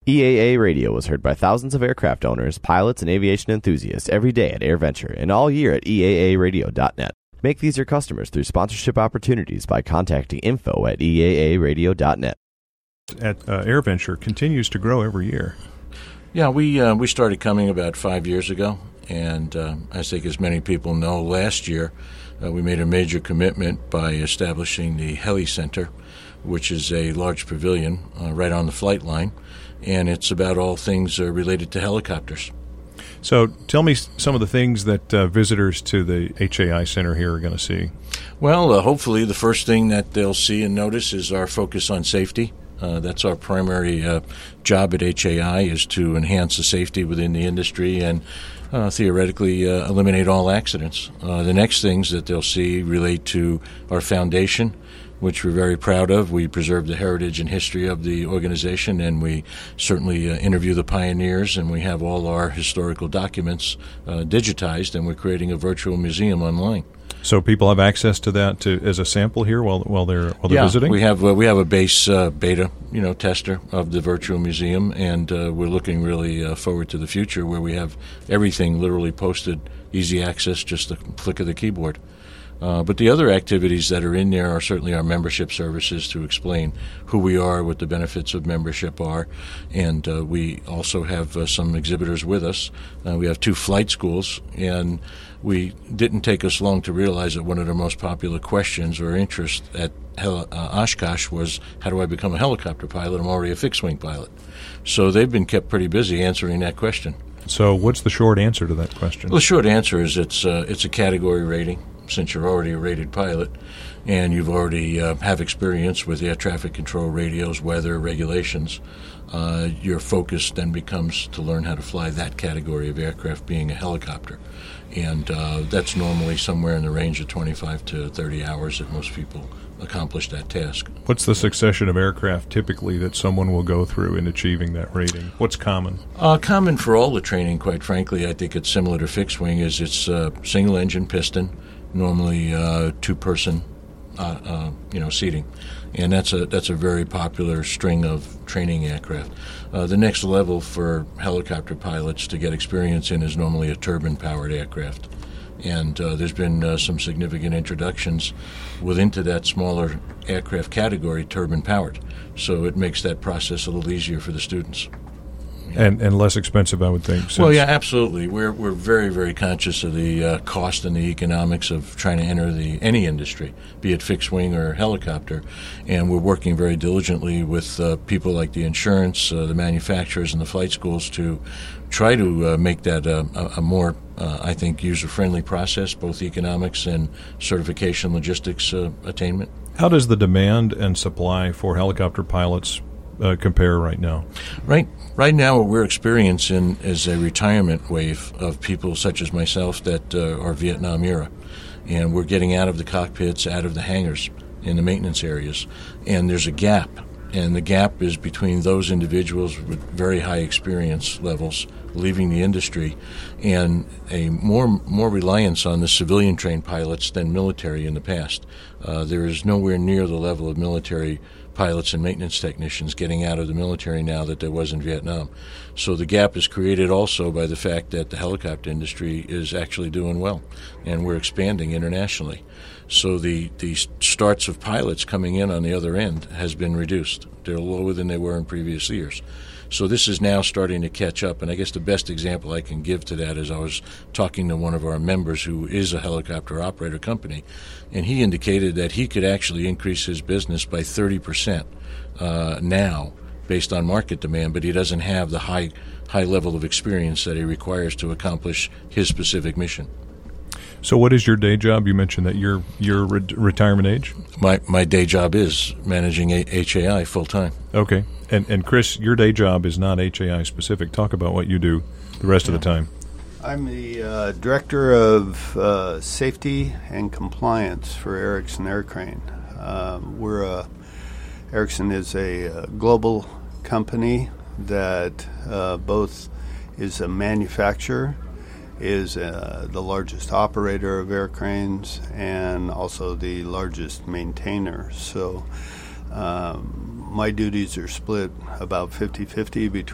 EAA Radio was heard by thousands of aircraft owners, pilots, and aviation enthusiasts every day at AirVenture and all year at EAAradio.net. Make these your customers through sponsorship opportunities by contacting info@EAAradio.net. At AirVenture continues to grow every year. Yeah, we started coming about 5 years ago, and I think as many people know, last year we made a major commitment by establishing the Heli Center, which is a large pavilion right on the flight line, and it's about all things related to helicopters. So tell me some of the things that visitors to the HAI Center here are going to see. Well, hopefully the first thing that they'll see and notice is our focus on safety. That's our primary job at HAI, is to enhance the safety within the industry and theoretically eliminate all accidents. The next things that they'll see relate to our foundation, which we're very proud of. We preserve the heritage and history of the organization, and we certainly interview the pioneers, and we have all our historical documents digitized, and we're creating a virtual museum online. So people have access to that as a sample here while they're visiting? We have a base beta tester of the virtual museum, and we're looking really forward to the future where we have everything literally posted, easy access, just a flick of the keyboard. But the other activities that are in there are certainly our membership services to explain who we are, what the benefits of membership are, and we also have some exhibitors with us. We have 2 flight schools, and we didn't take us long to realize that one of the most popular questions or interest at Oshkosh was, how do I become a helicopter pilot? I'm already a fixed-wing pilot. So they've been kept pretty busy answering that question. So what's the short answer to that question? Well, the short answer is it's a category rating. Since you're already a rated pilot and you've already have experience with air traffic control radios, weather, regulations, your focus then becomes to learn how to fly that category of aircraft, being a helicopter. And that's normally somewhere in the range of 25 to 30 hours that most people accomplish that task. What's the succession of aircraft typically that someone will go through in achieving that rating? What's common? Common for all the training, quite frankly, I think it's similar to fixed wing, is it's single-engine piston, normally 2-person seating, and that's a very popular string of training aircraft. The next level for helicopter pilots to get experience in is normally a turbine-powered aircraft, and there's been some significant introductions into that smaller aircraft category, turbine-powered, so it makes that process a little easier for the students. And less expensive, I would think. Well, yeah, absolutely. We're very, very conscious of the cost and the economics of trying to enter any industry, be it fixed wing or helicopter, and we're working very diligently with people like the insurance, the manufacturers, and the flight schools to try to make that a more, I think, user-friendly process, both economics and certification logistics attainment. How does the demand and supply for helicopter pilots compare right now? Right now, what we're experiencing is a retirement wave of people such as myself that are Vietnam era, and we're getting out of the cockpits, out of the hangars, in the maintenance areas, and there's a gap, and the gap is between those individuals with very high experience levels leaving the industry and a more reliance on the civilian trained pilots than military in the past. There is nowhere near the level of military pilots and maintenance technicians getting out of the military now that there was in Vietnam. So the gap is created also by the fact that the helicopter industry is actually doing well, and we're expanding internationally. So the starts of pilots coming in on the other end has been reduced. They're lower than they were in previous years. So this is now starting to catch up, and I guess the best example I can give to that is I was talking to one of our members who is a helicopter operator company, and he indicated that he could actually increase his business by 30% now based on market demand, but he doesn't have the high level of experience that he requires to accomplish his specific mission. So what is your day job? You mentioned that you're retirement age? My day job is managing HAI full-time. Okay. And Chris, your day job is not HAI specific. Talk about what you do the rest of the time. I'm the Director of Safety and Compliance for Erickson Aircrane. Erickson is a global company that both is a manufacturer, is the largest operator of aircranes, and also the largest maintainer. So my duties are split about 50-50 between